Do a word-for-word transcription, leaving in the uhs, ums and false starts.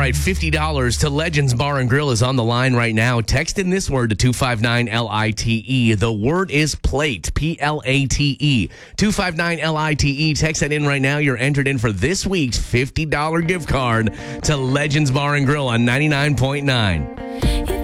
right, fifty dollars to Legends Bar and Grill is on the line right now. Text in this word to two five nine L I T E. The word is plate, P L A T E. two five nine L I T E. Text that in right now. You're entered in for this week's fifty dollars gift card to Legends Bar and Grill on ninety-nine point nine.